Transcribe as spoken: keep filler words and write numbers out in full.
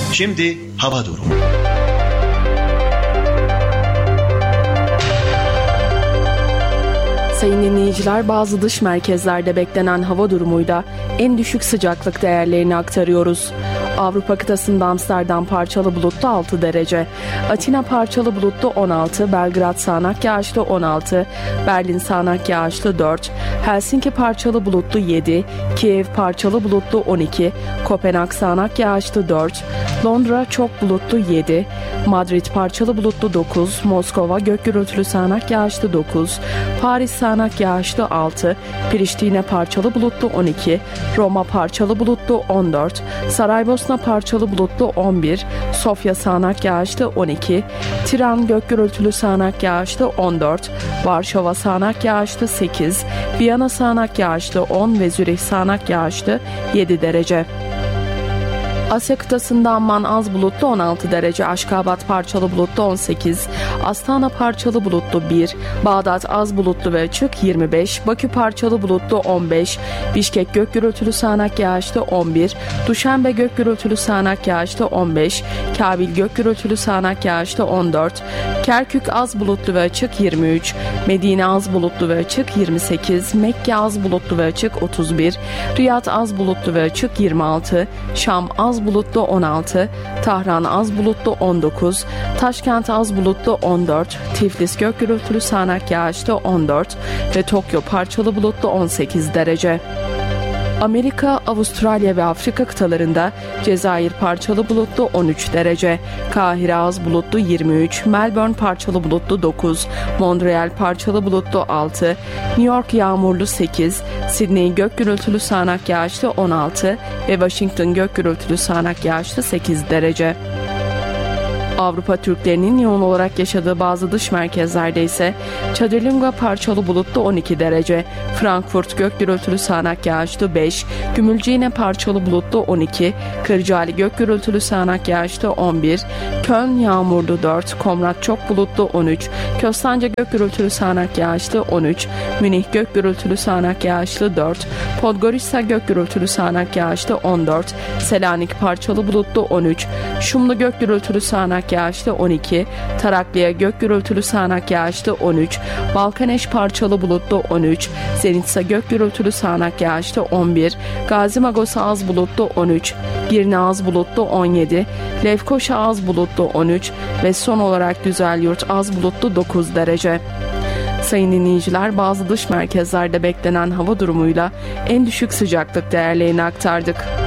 Şimdi hava durumu. Sayın dinleyiciler, bazı dış merkezlerde beklenen hava durumuyla en düşük sıcaklık değerlerini aktarıyoruz. Avrupa kıtasında Amsterdam parçalı bulutlu altı derece, Atina parçalı bulutlu on altı, Belgrad sağanak yağışlı on altı, Berlin sağanak yağışlı dört, Helsinki parçalı bulutlu yedi, Kiev parçalı bulutlu on iki, Kopenhag sağanak yağışlı dört, Londra çok bulutlu yedi, Madrid parçalı bulutlu dokuz, Moskova gök gürültülü sağanak yağışlı dokuz, Paris sağanak yağışlı altı, Priştine parçalı bulutlu on iki, Roma parçalı bulutlu on dört, Saraybosna parçalı bulutlu on bir, Sofya sağanak yağışlı on iki, Tiran gök gürültülü sağanak yağışlı on dört, Varşova sağanak yağışlı sekiz, Viyana sağanak yağışlı on ve Zürih sağanak yağışlı yedi derece. Asya kıtasında Amman az bulutlu on altı derece, Aşkabat parçalı bulutlu on sekiz, Astana parçalı bulutlu bir, Bağdat az bulutlu ve açık yirmi beş, Bakü parçalı bulutlu on beş, Bişkek gök gürültülü sağanak yağışlı on bir, Duşanbe gök gürültülü sağanak yağışlı on beş, Kabil gök gürültülü sağanak yağışlı on dört, Kerkük az bulutlu ve açık yirmi üç, Medine az bulutlu ve açık yirmi sekiz, Mekke az bulutlu ve açık otuz bir, Riyad az bulutlu ve açık yirmi altı, Şam az bulutlu on altı, Tahran az bulutlu on dokuz, Taşkent az bulutlu on dört, Tiflis gök gürültülü sağanak yağışlı on dört ve Tokyo parçalı bulutlu on sekiz derece. Amerika, Avustralya ve Afrika kıtalarında Cezayir parçalı bulutlu on üç derece, Kahire az bulutlu yirmi üç, Melbourne parçalı bulutlu dokuz, Montreal parçalı bulutlu altı, New York yağmurlu sekiz, Sydney gök gürültülü sağanak yağışlı on altı ve Washington gök gürültülü sağanak yağışlı sekiz derece. Avrupa Türklerinin yoğun olarak yaşadığı bazı dış merkezlerde ise Çadırlunga parçalı bulutlu on iki derece, Frankfurt gök gürültülü sağanak yağışlı beş, Gümülcine parçalı bulutlu on iki, Kırcaali gök gürültülü sağanak yağışlı on bir, Köln yağmurlu dört, Komrat çok bulutlu on üç, Köstence gök gürültülü sağanak yağışlı on üç, Münih gök gürültülü sağanak yağışlı dört, Podgorica gök gürültülü sağanak yağışlı on dört, Selanik parçalı bulutlu on üç, Şumlu gök gürültülü sağanak yağışlı on iki, Taraklı'ya gök gürültülü sağanak yağışlı on üç, Balkaneş parçalı bulutlu on üç, Zenitsa gök gürültülü sağanak yağışlı on bir, Gazimagosa az bulutlu on üç, Girne az bulutlu on yedi, Lefkoşa az bulutlu on üç ve son olarak Güzelyurt az bulutlu dokuz derece. Sayın dinleyiciler, bazı dış merkezlerde beklenen hava durumuyla en düşük sıcaklık değerlerini aktardık.